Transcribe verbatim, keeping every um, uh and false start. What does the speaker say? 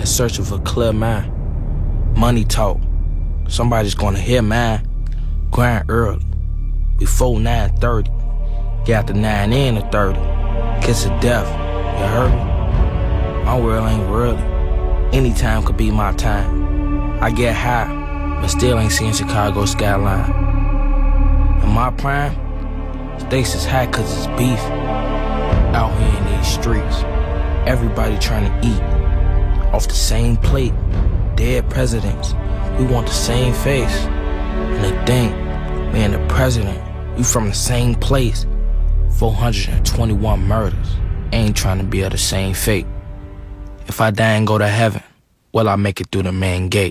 searching for clear mind. Money talk. Somebody's gonna hear mine. Grind early. Before nine thirty. Got the nine in the thirty. Kiss of death. You heard me? My world ain't worldly. Anytime could be my time. I get high, but still ain't seeing Chicago skyline. In my prime, stakes is high cause it's beef. Out here in these streets, everybody trying to eat off the same plate. Dead presidents, we want the same face. And the thing, me and the president, we from the same place. four hundred twenty-one murders, ain't trying to be of the same fate. If I die and go to heaven, will I make it through the main gate?